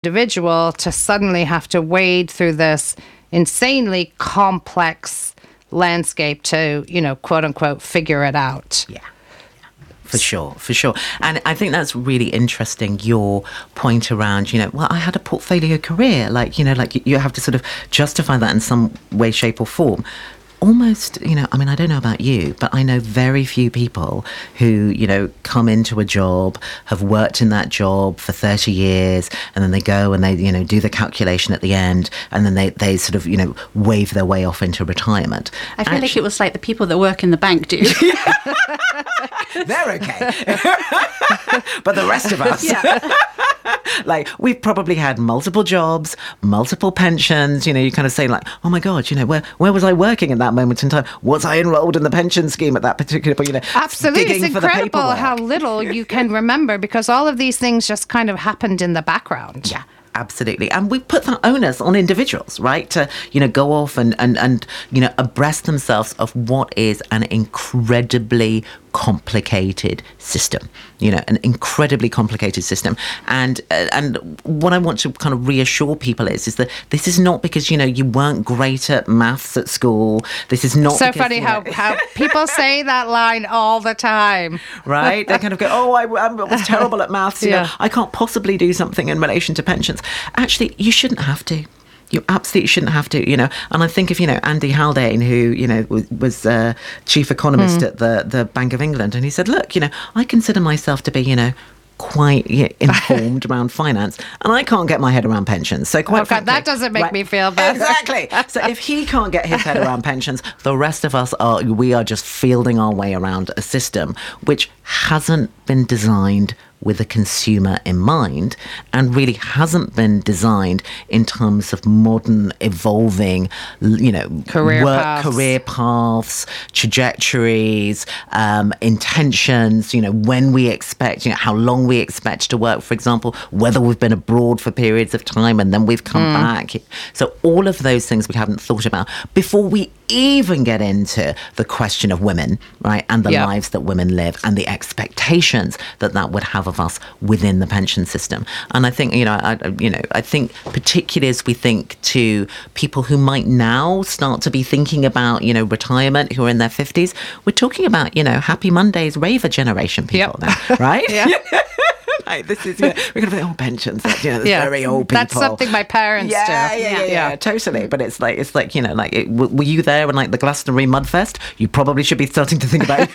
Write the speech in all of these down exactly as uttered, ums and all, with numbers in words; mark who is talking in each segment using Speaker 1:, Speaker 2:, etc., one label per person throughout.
Speaker 1: individual to suddenly have to wade through this insanely complex landscape to, you know, quote unquote, figure it out.
Speaker 2: Yeah. For sure, for sure. And I think that's really interesting, your point around, you know, well, I had a portfolio career. Like, you know, like you, you have to sort of justify that in some way, shape or form. Almost, you know, I mean, I don't know about you, but I know very few people who, you know, come into a job, have worked in that job for thirty years, and then they go and they, you know, do the calculation at the end, and then they, they sort of, you know, wave their way off into retirement.
Speaker 3: I feel Actually, like it was like the people that work in the bank do.
Speaker 2: They're okay. But the rest of us,
Speaker 3: yeah.
Speaker 2: like, we've probably had multiple jobs, multiple pensions, you know, you kind of say like, oh my God, you know, where, where was I working in that moment in time? Was I enrolled in the pension scheme at that particular point? You know,
Speaker 1: absolutely. It's incredible how little you can remember because all of these things just kind of happened in the background.
Speaker 2: Yeah. Absolutely. And we put that onus on individuals, right? To, you know, go off and, and, and, you know, abreast themselves of what is an incredibly complicated system, you know, an incredibly complicated system. And uh, and what I want to kind of reassure people is, is that this is not because, you know, you weren't great at maths at school. This is not
Speaker 1: so
Speaker 2: because,
Speaker 1: funny how, how people say that line all the time.
Speaker 2: Right? They kind of go, oh, I, I was terrible at maths. You
Speaker 1: yeah.
Speaker 2: know, I can't possibly do something in relation to pensions. Actually, you shouldn't have to. You absolutely shouldn't have to, you know. And I think of, you know, Andy Haldane, who, you know, was, was uh, chief economist mm. at the, the Bank of England. And he said, look, you know, I consider myself to be, you know, quite yeah, informed around finance, and I can't get my head around pensions. So quite
Speaker 1: oh,
Speaker 2: frankly,
Speaker 1: God, that doesn't make
Speaker 2: right,
Speaker 1: me feel better.
Speaker 2: Exactly. So if he can't get his head around pensions, the rest of us are, we are just fielding our way around a system which hasn't been designed with the consumer in mind and really hasn't been designed in terms of modern evolving, you know,
Speaker 1: career
Speaker 2: work,
Speaker 1: paths.
Speaker 2: career paths, trajectories, um, intentions, you know, when we expect, you know, how long we expect to work, for example, whether we've been abroad for periods of time and then we've come mm. back. So all of those things we haven't thought about before we even get into the question of women, right, and the
Speaker 1: yeah.
Speaker 2: lives that women live and the expectations that that would have of us within the pension system. And I think, you know, I, you know, I think particularly as we think to people who might now start to be thinking about, you know, retirement, who are in their fifties, we're talking about, you know, Happy Mondays raver generation people
Speaker 1: yep.
Speaker 2: now, right?
Speaker 1: Yeah.
Speaker 2: Like, this is, you know, we're going to be, oh, pensions, that's, you know, that's
Speaker 1: yeah.
Speaker 2: very old people.
Speaker 1: That's something my parents
Speaker 2: yeah,
Speaker 1: do.
Speaker 2: Yeah, yeah, yeah, yeah, yeah, totally. But it's like, it's like, you know, like, it, were you there when, like, the Glastonbury Mudfest? You probably should be starting to think about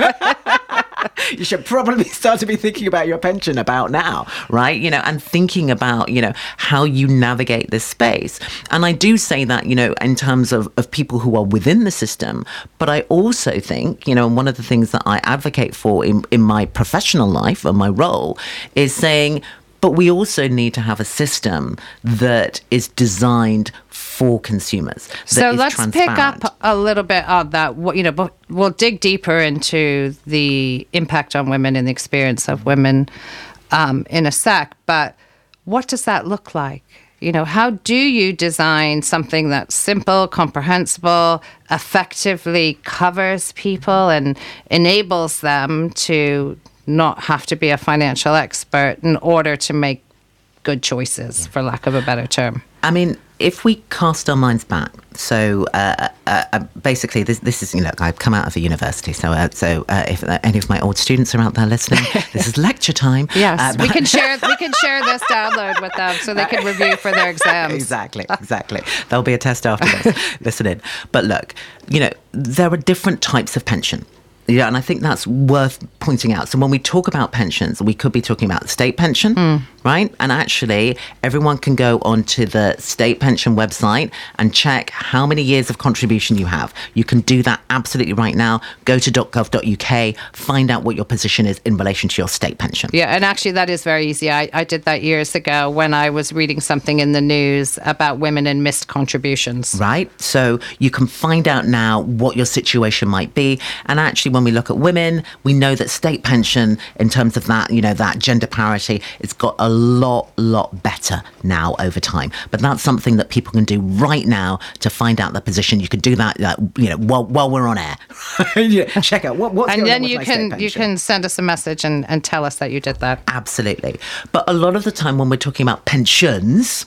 Speaker 2: you should probably start to be thinking about your pension about now, right? You know, and thinking about, you know, how you navigate this space. And I do say that, you know, in terms of, of people who are within the system, but I also think, you know, one of the things that I advocate for in, in my professional life and my role is saying, but we also need to have a system that is designed for consumers.
Speaker 1: So let's pick up a little bit on that. You know, but we'll dig deeper into the impact on women and the experience of women um, in a sec. But what does that look like? You know, how do you design something that's simple, comprehensible, effectively covers people and enables them to not have to be a financial expert in order to make good choices, yeah. for lack of a better term?
Speaker 2: I mean, if we cast our minds back, so uh, uh, uh, basically this this is, you know, I've come out of a university, so uh, so uh, if uh, any of my old students are out there listening, this is lecture time.
Speaker 1: Yes,
Speaker 2: uh,
Speaker 1: we can share we can share this download with them so they can review for their exams.
Speaker 2: Exactly, exactly. There'll be a test after this. Listen in. But look, you know, there are different types of pension. Yeah, and I think that's worth pointing out. So when we talk about pensions, we could be talking about the state pension, mm. right? And actually, everyone can go onto the state pension website and check how many years of contribution you have. You can do that absolutely right now. Go to dot gov dot U K, find out what your position is in relation to your state pension.
Speaker 1: Yeah, and actually that is very easy. I, I did that years ago when I was reading something in the news about women and missed contributions.
Speaker 2: Right? So you can find out now what your situation might be. And actually, when we look at women, we know that state pension, in terms of that, you know, that gender parity, it's got a lot, lot better now over time. But that's something that people can do right now to find out their position. You could do that, uh, you know, while while we're on air. Yeah, check out what, what's
Speaker 1: and
Speaker 2: going
Speaker 1: then
Speaker 2: on with
Speaker 1: you
Speaker 2: my
Speaker 1: can
Speaker 2: state
Speaker 1: you
Speaker 2: pension.
Speaker 1: can send us a message and, and tell us that you did that.
Speaker 2: Absolutely. But a lot of the time when we're talking about pensions,